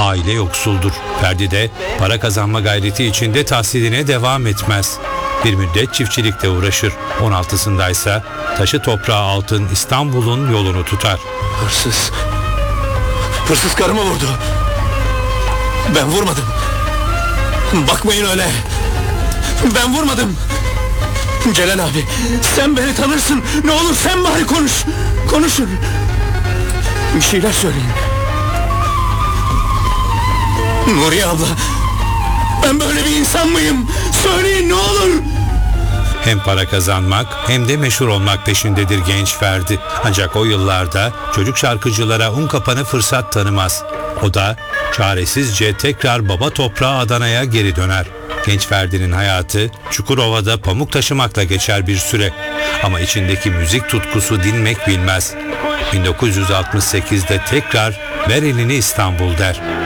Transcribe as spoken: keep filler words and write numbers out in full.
aile yoksuldur. Ferdi de para kazanma gayreti içinde tahsiline devam etmez. Bir müddet çiftçilikte uğraşır. on altısındaysa taşı toprağı altın İstanbul'un yolunu tutar. Hırsız. Hırsız karımı vurdu. Ben vurmadım. Bakmayın öyle. Ben vurmadım. Celal abi, sen beni tanırsın. Ne olur sen bari konuş. Konuşun. Bir şeyler söyleyin. Nuriye abla, ben böyle bir insan mıyım? Söyleyin ne olur. Hem para kazanmak hem de meşhur olmak peşindedir genç Ferdi. Ancak o yıllarda çocuk şarkıcılara un kapanı fırsat tanımaz. O da çaresizce tekrar baba toprağı Adana'ya geri döner. Genç Ferdi'nin hayatı Çukurova'da pamuk taşımakla geçer bir süre. Ama içindeki müzik tutkusu dinmek bilmez. bin dokuz yüz altmış sekizde tekrar "Ver elini İstanbul" der.